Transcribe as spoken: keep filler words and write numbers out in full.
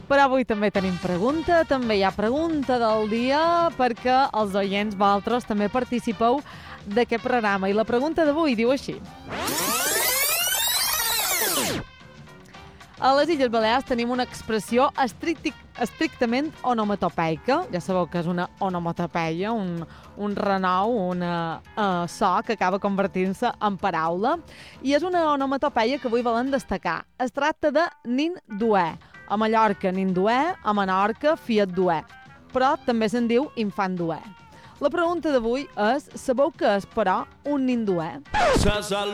Però avui també tenim pregunta, també hi ha pregunta del dia, perquè els oients, vosaltres, també participeu d'aquest programa. I la pregunta d'avui diu així. A les Illes Balears tenim una expressió estricti, estrictament onomatopeica. Ja sabeu que és una onomatopeia, un, un renou, una uh, so que acaba convertint-se en paraula. I és una onomatopeia que avui volen destacar. Es tracta de nin duer. A Mallorca, nin duer, a Menorca, fiat duer. Però també se'n diu infant duer. La pregunta d'avui és, sabeu què és, però, un nin duer?